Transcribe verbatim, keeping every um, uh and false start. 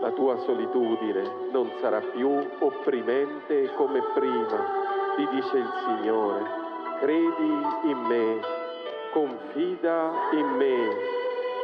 La tua solitudine non sarà più opprimente come prima, ti dice il Signore. Credi in me, confida in me.